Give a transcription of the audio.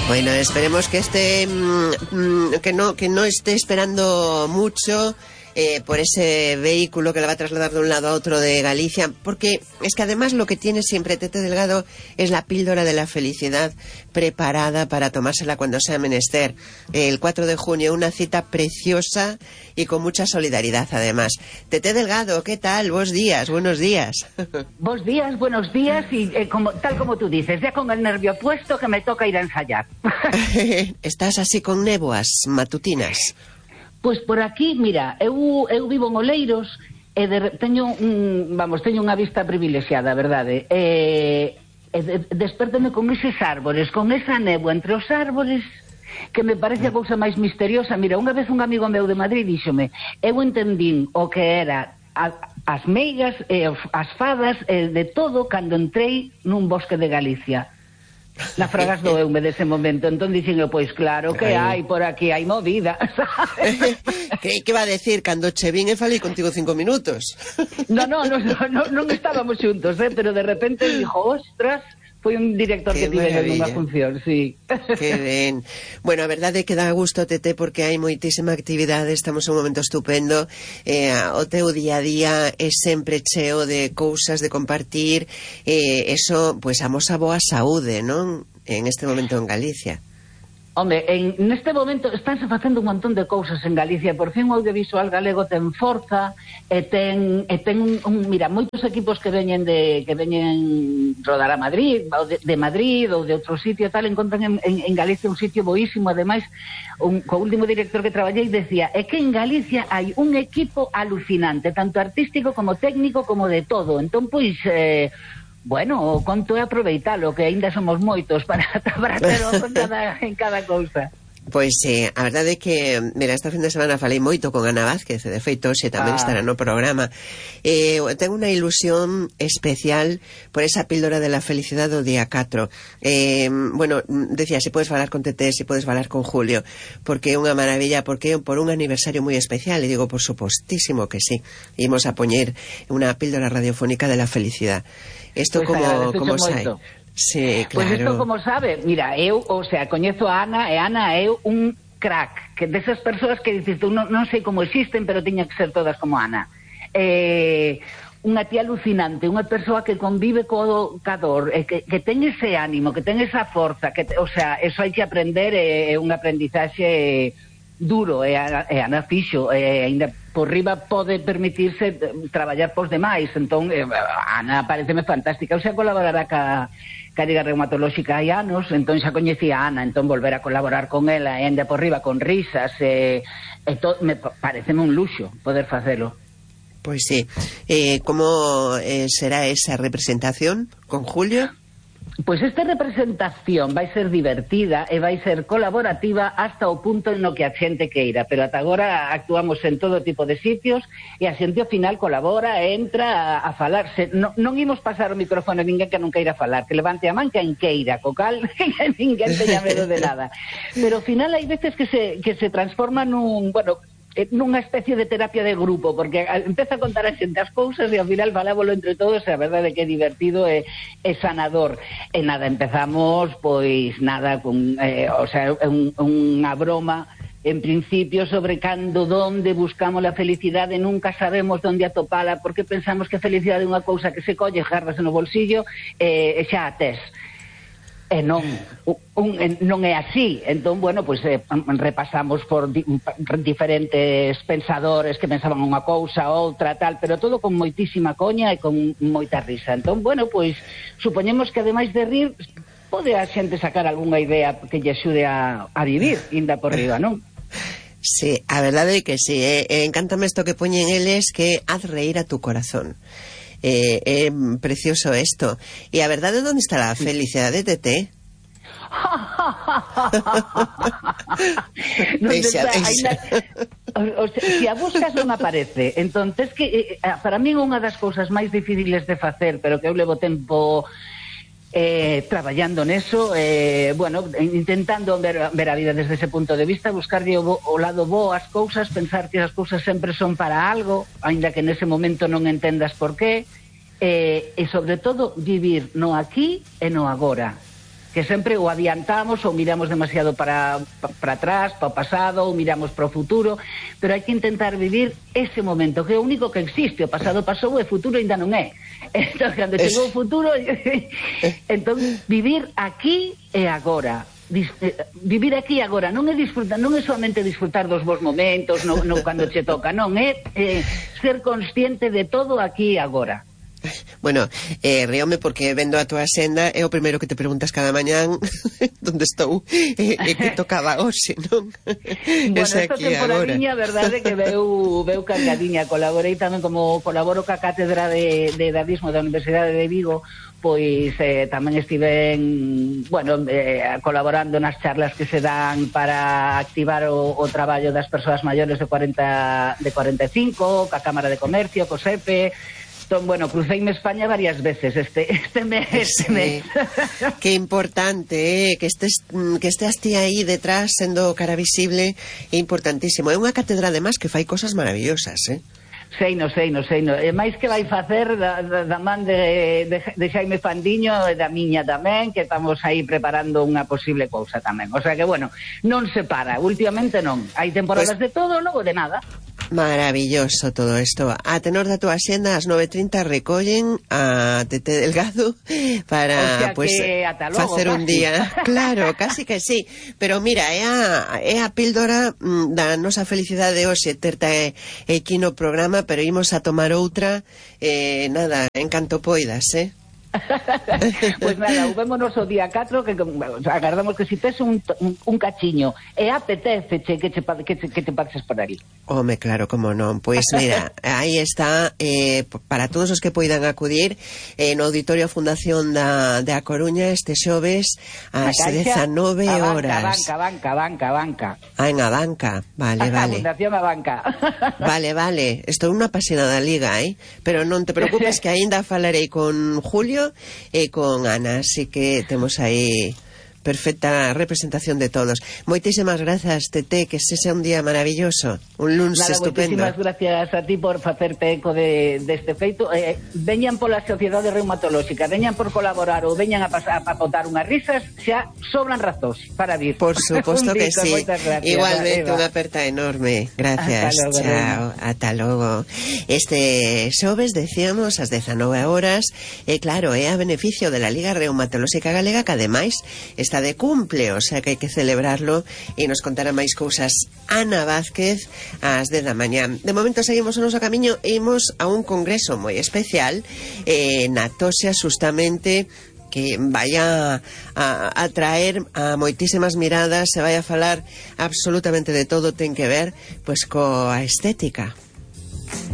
Bueno, esperemos que que no esté esperando mucho por ese vehículo que le va a trasladar de un lado a otro de Galicia, porque es que además lo que tiene siempre Tete Delgado es la píldora de la felicidad preparada para tomársela cuando sea menester. El 4 de junio, una cita preciosa y con mucha solidaridad además. Tete Delgado, ¿qué tal? Buenos días. Buenos días, y tal como tú dices, ya con el nervio puesto que me toca ir a ensayar. ¿Estás así con néboas matutinas? Pois por aquí, mira, eu vivo en Oleiros e teño unha vista privilexiada, verdade? Despertome con eses árbores, con esa néboa entre os árbores, que me parece a cousa máis misteriosa. Mira, unha vez un amigo meu de Madrid díxome, eu entendín o que era as meigas e as fadas de todo cando entrei nun bosque de Galicia. Na Fragas doeume dese momento. Entón dixen eu, pois claro que hai por aquí, hai movida, sabes? Que va a decir? Cando che vin e falei contigo 5 minutos. Non estábamos xuntos, pero de repente dixo, ostras, foi un director que tive nunha función, sí. Que ben. Bueno, a verdade é que dá gusto, Tete, porque hai moitísima actividade, estamos en un momento estupendo, o teu día a día é sempre cheo de cousas de compartir, eso, pois, amosa boa saúde, non? En este momento en Galicia. Home, neste momento estánse facendo un montón de cousas en Galicia. Por fin o audiovisual galego ten forza e ten mira, moitos equipos que veñen rodar a Madrid, ou de Madrid ou de outro sitio tal, encontran en Galicia un sitio boísimo. Ademais, co último director que traballei decía, é que en Galicia hai un equipo alucinante, tanto artístico como técnico como de todo. Entón, pois, bueno, o conto é aproveitalo, que aínda somos moitos para ter en cada cousa. Pois a verdade é que, mira, esta fin de semana falei moito con Ana Vázquez, de feito, xe tamén estará no programa. Tengo unha ilusión especial por esa píldora de la felicidade do día 4. Bueno, decía, se podes falar con Tete, se podes falar con Julio, porque é unha maravilla, porque é por un aniversario moi especial, e digo, por supostísimo que sí. Imos a poñer unha píldora radiofónica de la felicidade. Isto pues como sai? Sí, claro. Pois isto como sabe, mira, eu, coñezo a Ana, e Ana é un crack, que desas persoas que dices tú, non sei como existen, pero tiña que ser todas como Ana. Unha tía alucinante, unha persoa que convive co dor, que ten ese ánimo, que ten esa forza, eso hai que aprender, é un aprendizaxe duro, e Ana fixo, ainda por riba pode permitirse traballar pos demais. Entón, Ana pareceme fantástica. Eu xa colaborará ca Liga Reumatolóxica hai anos, entón xa coñecía a Ana, entón volver a colaborar con ela, e ainda por riba con risas, pareceme un luxo poder facelo. Pois sí. Como será esa representación con Julio? Pois esta representación vai ser divertida e vai ser colaborativa hasta o punto no que a xente queira, pero ata agora actuamos en todo tipo de sitios e a xente ao final colabora e entra a falar. Non imos pasar o micrófono a ninguén que non queira falar, que levante a man quen queira, co cal ninguén teña medo de nada. Pero ao final hai veces que se transforma nunha especie de terapia de grupo, porque empeza a contar a xente as cousas e ao final falábolo entre todos, e a verdade é que é divertido e sanador. E nada, empezamos, pois nada, con unha broma en principio sobre onde buscamos a felicidade, nunca sabemos onde atopala, porque pensamos que a felicidade é unha cousa que se colle, garras no bolsillo e xa a tes. E non é así. Entón, bueno, pois repasamos por diferentes pensadores que pensaban unha cousa, outra, tal, pero todo con moitísima coña e con moita risa. Entón, bueno, pois supoñemos que ademais de rir pode a xente sacar algunha idea que lle axude a vivir, inda por riba, non? Sí, a verdade é que sí. Encántame isto que poñen eles, que haz reír a tu corazón. É precioso isto. E a verdade, onde está a felicidade, Tete? Se a buscas non aparece. Entón, que para mí unha das cousas máis difíciles de facer, pero que eu levo tempo traballando neso, intentando ver a vida desde ese punto de vista, buscarlle o lado bo ás cousas, pensar que as cousas sempre son para algo, aínda que nese momento non entendas por qué, e sobre todo vivir no aquí e no agora, que sempre o adiantamos ou miramos demasiado para atrás, para o pasado, ou miramos para o futuro, pero hai que intentar vivir ese momento, que é o único que existe. O pasado pasou e o futuro ainda non é. Entón, cando chegou o futuro, entón, vivir aquí e agora. Vivir aquí agora non é disfrutar, non é somente disfrutar dos bons momentos, no cando che toca, non é ser consciente de todo aquí e agora. Bueno, ríome porque vendo a túa senda é o primeiro que te preguntas cada mañán onde estou e que tocaba hoxe, non? Bueno, esta temporadiña, verdade, que veu cargadiña. Colaborei tamén, como colaboro ca Cátedra de Dadismo da Universidade de Vigo, pois tamén estive colaborando nas charlas que se dan para activar o traballo das persoas maiores de 45, ca Cámara de Comercio, co SEPE. Entón, bueno, cruceime España varias veces este mes. Qué importante, que estés ti aí detrás sendo cara visible, é importantísimo. É unha catedral además que fai cosas maravillosas, Seino. E máis que vai facer da man de Xaime Fandiño e da miña tamén, que estamos aí preparando unha posible cousa tamén. O sea que, bueno, non se para. Últimamente non. Hai temporadas de todo, logo de nada. Maravilloso todo isto. A tenor da túa xenda, ás 9:30 recollen a Tete Delgado para, o sea, facer un día. Claro, casi que sí. Pero mira, é a píldora da nosa felicidade hoxe terte aquí no programa, pero imos a tomar outra, nada, en canto poidas, Pois nada, vémonos o día 4, que agardamos que si tes un cachiño e apetece que te pases por ali. Home, claro, como non. Pois mira, aí está, para todos os que poidan acudir no Auditorio Fundación da Coruña este xoves ás 19 horas. Banca. Ah, en a banca, vale. Fundación a banca. Vale, estou unha apasionada liga, pero non te preocupes que aínda falarei con Julio e con Ana, así que temos aí perfecta representación de todos. Moitísimas grazas, Tete, que sexa un día maravilloso, un lunes estupendo. Moitísimas gracias a ti por facerte eco deste feito. Veñan pola Sociedade Reumatolóxica, veñan por colaborar ou veñan a botar unhas risas, xa sobran razóns para vir. Por suposto que sí. Igualmente, Eva. unha aperta enorme. Gracias. Chao. Ata logo. Este xoves, decíamos, ás 19 horas, claro, é a beneficio de la Liga Reumatolóxica Galega, que ademais está de cumple, o sea que hai que celebrarlo, e nos contará máis cousas Ana Vázquez ás 10 da mañá. De momento seguimos o noso camiño e imos a un congreso moi especial na Toxa, justamente, que vai a atraer a moitísimas miradas, se vai a falar absolutamente de todo, ten que ver pois coa estética.